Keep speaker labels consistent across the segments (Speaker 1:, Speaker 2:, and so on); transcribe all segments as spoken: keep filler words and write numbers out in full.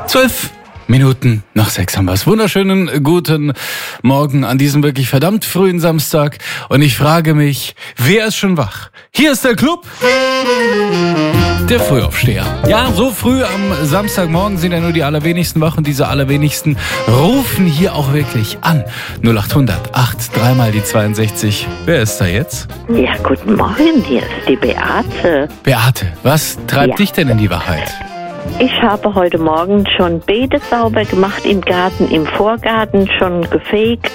Speaker 1: Zwölf Minuten nach sechs haben wir es. Wunderschönen guten Morgen an diesem wirklich verdammt frühen Samstag. Und ich frage mich, wer ist schon wach? Hier ist der Club der Frühaufsteher. Ja, so früh am Samstagmorgen sind ja nur die allerwenigsten wach und diese allerwenigsten rufen hier auch wirklich an. null acht hundert acht, dreimal die zweiundsechzig. Wer ist da jetzt?
Speaker 2: Ja, guten Morgen, hier ist die Beate.
Speaker 1: Beate, was treibt
Speaker 2: Ja.
Speaker 1: dich denn in die Wahrheit?
Speaker 2: Ich habe heute Morgen schon Beete sauber gemacht im Garten, im Vorgarten schon gefegt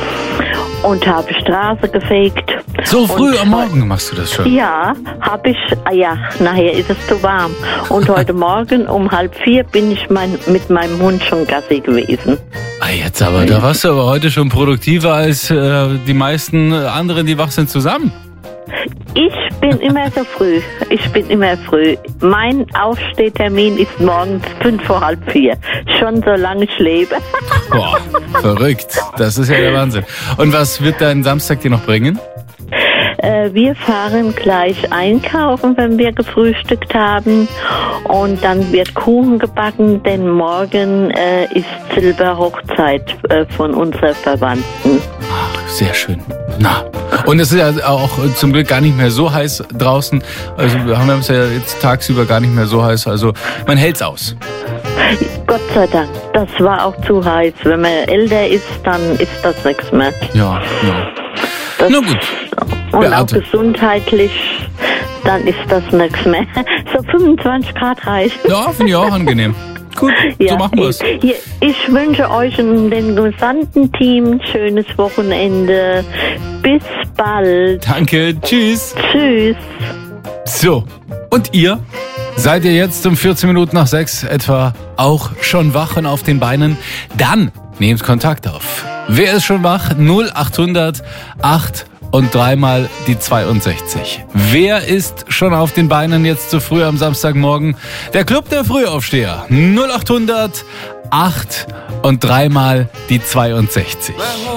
Speaker 2: und habe Straße gefegt.
Speaker 1: So früh
Speaker 2: Und
Speaker 1: am Morgen machst du das schon?
Speaker 2: Ja, habe ich, ah ja, nachher ist es zu warm. Und heute Morgen um halb vier bin ich mein, mit meinem Hund schon Gassi gewesen.
Speaker 1: Ah, jetzt aber, da warst du aber heute schon produktiver als äh, die meisten anderen, die wach sind, zusammen.
Speaker 2: Ich bin immer so früh. Ich bin immer früh. Mein Aufstehtermin ist morgens fünf vor halb vier. Schon so lange ich lebe.
Speaker 1: Boah, verrückt. Das ist ja der Wahnsinn. Und was wird dein Samstag dir noch bringen?
Speaker 2: Äh, wir fahren gleich einkaufen, wenn wir gefrühstückt haben. Und dann wird Kuchen gebacken, denn morgen äh, ist Silberhochzeit äh, von unserer Verwandten.
Speaker 1: Ach, sehr schön. Na, und es ist ja auch zum Glück gar nicht mehr so heiß draußen. Also wir haben es ja jetzt tagsüber gar nicht mehr so heiß. Also man hält's aus.
Speaker 2: Gott sei Dank, das war auch zu heiß. Wenn man älter ist, dann ist das nichts mehr.
Speaker 1: Ja, ja.
Speaker 2: Das,
Speaker 1: Na gut.
Speaker 2: Und
Speaker 1: Beate.
Speaker 2: auch gesundheitlich, dann ist das nichts mehr. So fünfundzwanzig Grad reicht.
Speaker 1: Ja, finde ich auch angenehm. Gut, so machen wir es.
Speaker 2: Ich, ich wünsche euch und dem gesamten Team ein schönes Wochenende. Bis bald.
Speaker 1: Danke, tschüss.
Speaker 2: Tschüss.
Speaker 1: So, und ihr? Seid ihr jetzt um vierzehn Minuten nach sechs etwa auch schon wach und auf den Beinen? Dann nehmt Kontakt auf. Wer ist schon wach? null acht hundert acht und dreimal die zweiundsechzig. Wer ist schon auf den Beinen jetzt so früh am Samstagmorgen? Der Club der Frühaufsteher. null acht hundert acht und dreimal die zweiundsechzig.